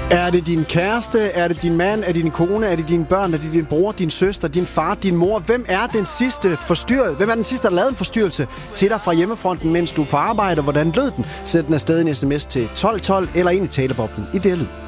Er det din kæreste? Er det din mand? Er det din kone? Er det dine børn? Er det din bror, din søster, din far, din mor? Hvem er den sidste, der lavede en forstyrrelse til dig fra hjemmefronten, mens du er på arbejde? Hvordan lød den? Sæt den afsted en sms til 1212 eller ind i taleboblen i det lyd.